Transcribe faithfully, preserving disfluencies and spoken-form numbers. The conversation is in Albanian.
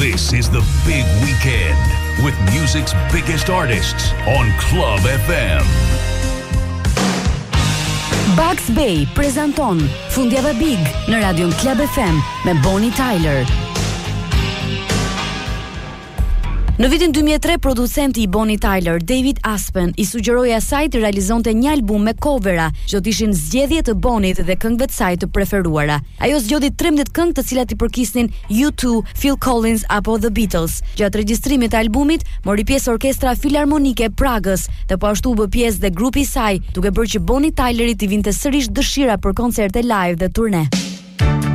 This is the big weekend with music's biggest artists on Club F M. Bugs Bay prezanton Fundjava Big në radion Club F M me Bonnie Tyler. Në vitin dy mijë e tre, producenti i Bonnie Tyler, David Aspen, i sugjeroi asaj të realizonte një album me covera, që të ishin zgjedhje të Bonit dhe këngëve të saj të preferuara. Ajo zgjodhi trembëdhjetë këngë të cilat i përkisnin U two, Phil Collins apo The Beatles. Gjatë regjistrimit të albumit, mori pjesë orkestra filharmonike e Pragës, dhe po ashtu u bë pjesë dhe grupi i saj, duke bërë që Bonnie Tyleri të vinte sërish dëshira për koncerte live dhe turne.